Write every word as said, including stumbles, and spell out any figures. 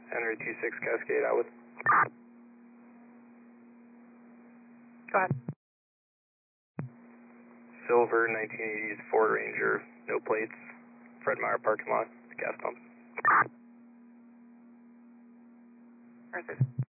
Henry two six Cascade out with. Go ahead. Silver nineteen eighties Ford Ranger, no plates, Fred Meyer parking lot, gas pump. Earth is